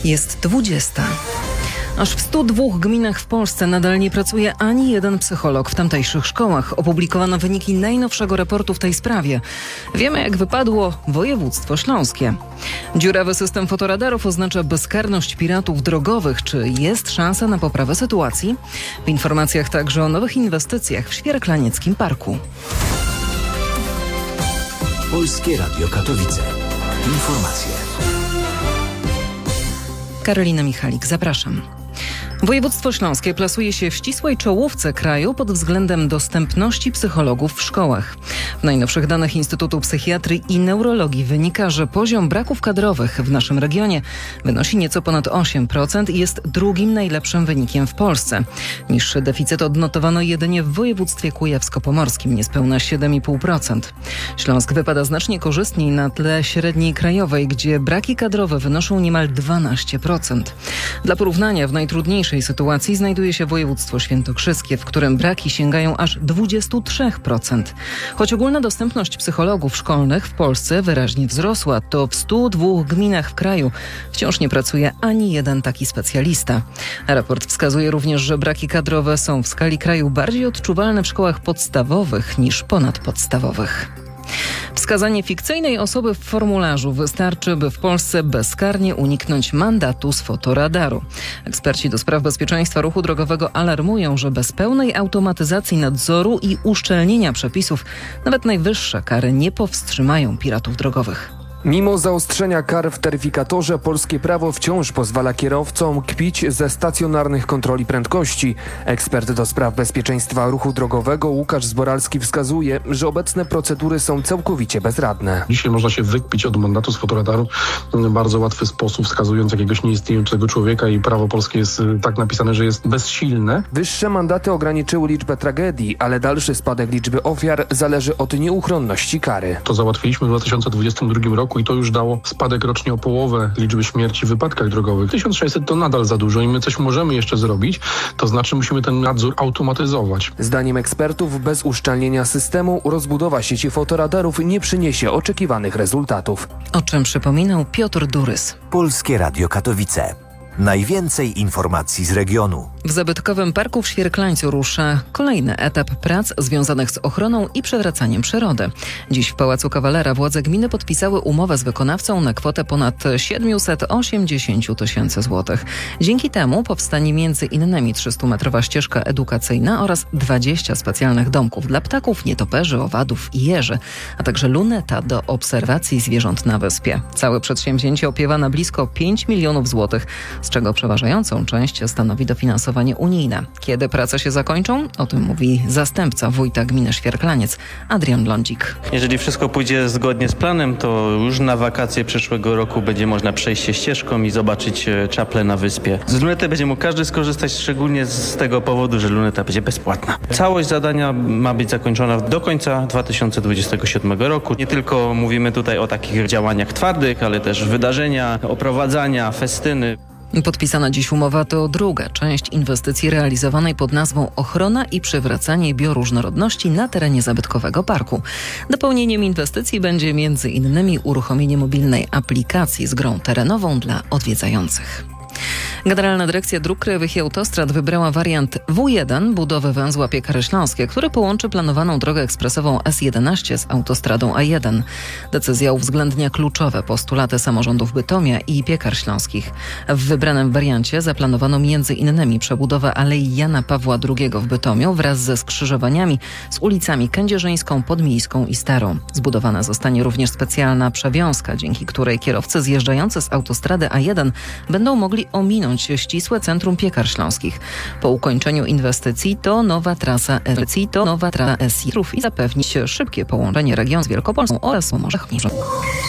Jest 20. Aż w 102 gminach w Polsce nadal nie pracuje ani jeden psycholog w tamtejszych szkołach. Opublikowano wyniki najnowszego raportu w tej sprawie. Wiemy, jak wypadło województwo śląskie. Dziurawy system fotoradarów oznacza bezkarność piratów drogowych. Czy jest szansa na poprawę sytuacji? W informacjach także o nowych inwestycjach w Świerklanieckim Parku. Polskie Radio Katowice. Informacje. Karolina Michalik, zapraszam. Województwo śląskie plasuje się w ścisłej czołówce kraju pod względem dostępności psychologów w szkołach. W najnowszych danych Instytutu Psychiatrii i Neurologii wynika, że poziom braków kadrowych w naszym regionie wynosi nieco ponad 8% i jest drugim najlepszym wynikiem w Polsce. Niższy deficyt odnotowano jedynie w województwie kujawsko-pomorskim, niespełna 7,5%. Śląsk wypada znacznie korzystniej na tle średniej krajowej, gdzie braki kadrowe wynoszą niemal 12%. Dla porównania w najtrudniejszej sytuacji znajduje się województwo świętokrzyskie, w którym braki sięgają aż 23%. Choć ogólna dostępność psychologów szkolnych w Polsce wyraźnie wzrosła, to w 102 gminach w kraju wciąż nie pracuje ani jeden taki specjalista. Raport wskazuje również, że braki kadrowe są w skali kraju bardziej odczuwalne w szkołach podstawowych niż ponadpodstawowych. Wskazanie fikcyjnej osoby w formularzu wystarczy, by w Polsce bezkarnie uniknąć mandatu z fotoradaru. Eksperci do spraw bezpieczeństwa ruchu drogowego alarmują, że bez pełnej automatyzacji nadzoru i uszczelnienia przepisów nawet najwyższe kary nie powstrzymają piratów drogowych. Mimo zaostrzenia kar w taryfikatorze, polskie prawo wciąż pozwala kierowcom kpić ze stacjonarnych kontroli prędkości. Ekspert do spraw bezpieczeństwa ruchu drogowego Łukasz Zboralski wskazuje, że obecne procedury są całkowicie bezradne. Dzisiaj można się wykpić od mandatu z fotoradaru w bardzo łatwy sposób, wskazując jakiegoś nieistniejącego człowieka, i prawo polskie jest tak napisane, że jest bezsilne. Wyższe mandaty ograniczyły liczbę tragedii, ale dalszy spadek liczby ofiar zależy od nieuchronności kary. To załatwiliśmy w 2022 roku i to już dało spadek rocznie o połowę liczby śmierci w wypadkach drogowych. 1600 to nadal za dużo i my coś możemy jeszcze zrobić, to znaczy musimy ten nadzór automatyzować. Zdaniem ekspertów bez uszczelnienia systemu rozbudowa sieci fotoradarów nie przyniesie oczekiwanych rezultatów. O czym przypominał Piotr Durys. Polskie Radio Katowice. Najwięcej informacji z regionu. W zabytkowym parku w Świerklańcu rusza kolejny etap prac związanych z ochroną i przywracaniem przyrody. Dziś w Pałacu Kawalera władze gminy podpisały umowę z wykonawcą na kwotę ponad 780 tysięcy złotych. Dzięki temu powstanie m.in. 300-metrowa ścieżka edukacyjna oraz 20 specjalnych domków dla ptaków, nietoperzy, owadów i jeży, a także luneta do obserwacji zwierząt na wyspie. Całe przedsięwzięcie opiewa na blisko 5 milionów złotych, z czego przeważającą część stanowi dofinansowanie unijne. Kiedy prace się zakończą? O tym mówi zastępca wójta gminy Świerklaniec, Adrian Lądzik. Jeżeli wszystko pójdzie zgodnie z planem, to już na wakacje przyszłego roku będzie można przejść się ścieżką i zobaczyć czaplę na wyspie. Z lunety będzie mógł każdy skorzystać, szczególnie z tego powodu, że luneta będzie bezpłatna. Całość zadania ma być zakończona do końca 2027 roku. Nie tylko mówimy tutaj o takich działaniach twardych, ale też wydarzenia, oprowadzania, festyny. Podpisana dziś umowa to druga część inwestycji realizowanej pod nazwą Ochrona i przywracanie bioróżnorodności na terenie zabytkowego parku. Dopełnieniem inwestycji będzie m.in. uruchomienie mobilnej aplikacji z grą terenową dla odwiedzających. Generalna Dyrekcja Dróg Krajowych i Autostrad wybrała wariant W1 budowy węzła Piekary Śląskie, który połączy planowaną drogę ekspresową S11 z autostradą A1. Decyzja uwzględnia kluczowe postulaty samorządów Bytomia i Piekar Śląskich. W wybranym wariancie zaplanowano m.in. przebudowę Alei Jana Pawła II w Bytomiu wraz ze skrzyżowaniami z ulicami Kędzierzyńską, Podmiejską i Starą. Zbudowana zostanie również specjalna przewiązka, dzięki której kierowcy zjeżdżający z autostrady A1 będą mogli ominąć ścisłe centrum Piekar Śląskich. Po ukończeniu inwestycji to nowa trasa SI i zapewni się szybkie połączenie regionu z Wielkopolską oraz Pomorzem.